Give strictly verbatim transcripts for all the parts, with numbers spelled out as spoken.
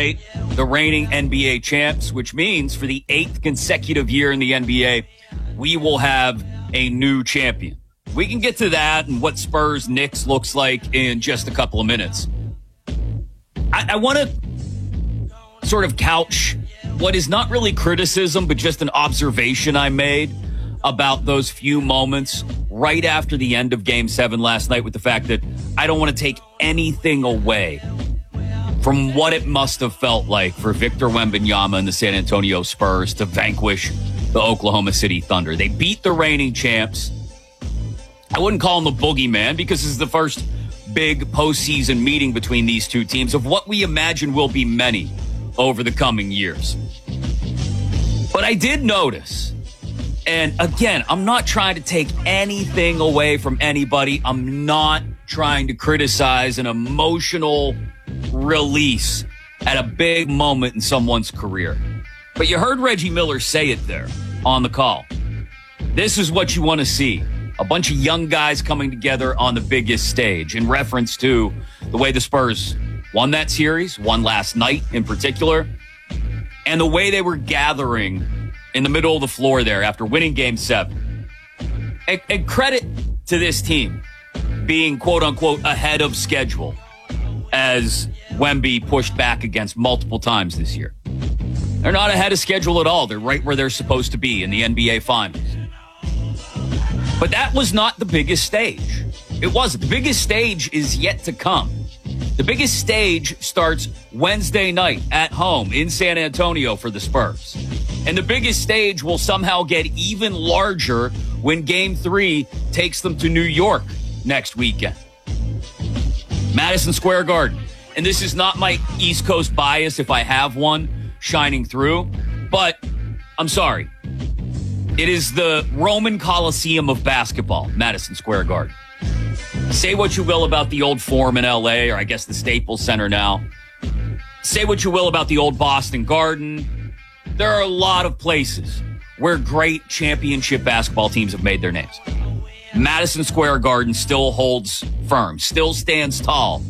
State, the reigning N B A champs, which means for the eighth consecutive year in the N B A, we will have a new champion. We can get to that and what Spurs Knicks looks like in just a couple of minutes. I, I want to sort of couch what is not really criticism, but just an observation I made about those few moments right after the end of Game seven last night with the fact that I don't want to take anything away from what it must have felt like for Victor Wembanyama and the San Antonio Spurs to vanquish the Oklahoma City Thunder. They beat the reigning champs. I wouldn't call him the boogeyman because this is the first big postseason meeting between these two teams of what we imagine will be many over the coming years. But I did notice, and again, I'm not trying to take anything away from anybody. I'm not trying to criticize an emotional release at a big moment in someone's career. But you heard Reggie Miller say it there on the call. This is what you want to see. A bunch of young guys coming together on the biggest stage in reference to the way the Spurs won that series, won last night in particular, and the way they were gathering in the middle of the floor there after winning Game seven. And, and credit to this team being, quote-unquote, ahead of schedule as Wemby pushed back against multiple times this year. They're not ahead of schedule at all. They're right where they're supposed to be in the N B A Finals. But that was not the biggest stage. It wasn't. The biggest stage is yet to come. The biggest stage starts Wednesday night at home in San Antonio for the Spurs. And the biggest stage will somehow get even larger when Game three takes them to New York next weekend. Madison Square Garden. And this is not my East Coast bias, if I have one, shining through. But I'm sorry. It is the Roman Coliseum of basketball, Madison Square Garden. Say what you will about the old Forum in L A, or I guess the Staples Center now. Say what you will about the old Boston Garden. There are a lot of places where great championship basketball teams have made their names. Madison Square Garden still holds firm, still stands tall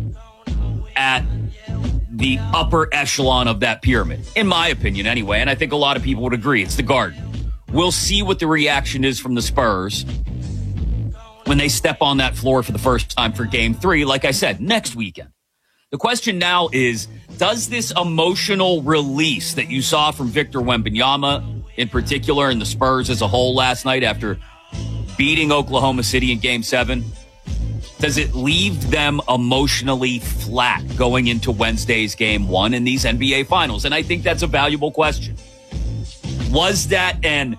at the upper echelon of that pyramid, in my opinion anyway, and I think a lot of people would agree. It's the Garden. We'll see what the reaction is from the Spurs when they step on that floor for the first time for Game three, like I said, next weekend. The question now is, does this emotional release that you saw from Victor Wembanyama in particular and the Spurs as a whole last night after beating Oklahoma City in Game seven, does it leave them emotionally flat going into Wednesday's Game one in these N B A Finals? And I think that's a valuable question. Was that an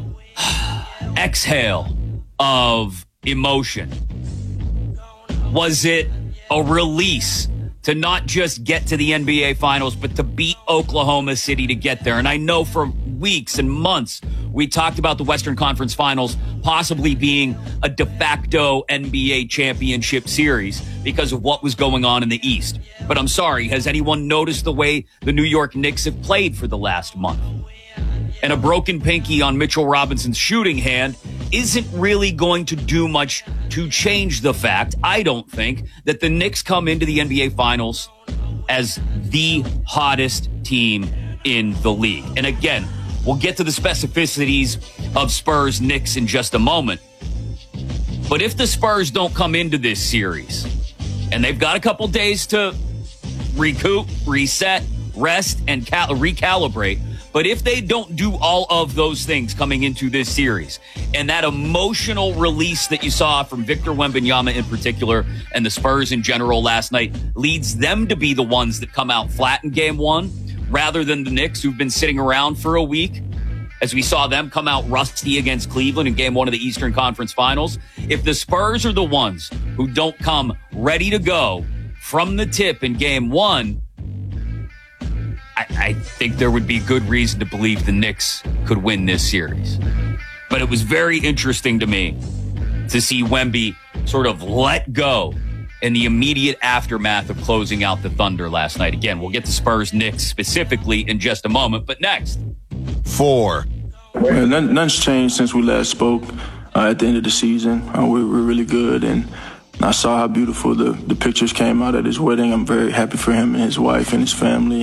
exhale of emotion? Was it a release to not just get to the N B A Finals, but to beat Oklahoma City to get there? And I know for weeks and months, we talked about the Western Conference Finals possibly being a de facto N B A championship series because of what was going on in the East. But I'm sorry, has anyone noticed the way the New York Knicks have played for the last month? And a broken pinky on Mitchell Robinson's shooting hand isn't really going to do much to change the fact, I don't think, that the Knicks come into the N B A Finals as the hottest team in the league. And again, we'll get to the specificities of Spurs Knicks in just a moment. But if the Spurs don't come into this series, and they've got a couple days to recoup, reset, rest, and cal- recalibrate, but if they don't do all of those things coming into this series, and that emotional release that you saw from Victor Wembanyama in particular and the Spurs in general last night leads them to be the ones that come out flat in Game one rather than the Knicks who've been sitting around for a week, as we saw them come out rusty against Cleveland in Game one of the Eastern Conference Finals. If the Spurs are the ones who don't come ready to go from the tip in Game one, I, I think there would be good reason to believe the Knicks could win this series. But it was very interesting to me to see Wemby sort of let go in the immediate aftermath of closing out the Thunder last night. Again, we'll get to Spurs Knicks specifically in just a moment, but next. Four. Well, none, none's changed since we last spoke uh, at the end of the season. Uh, we were really good, and I saw how beautiful the, the pictures came out at his wedding. I'm very happy for him and his wife and his family.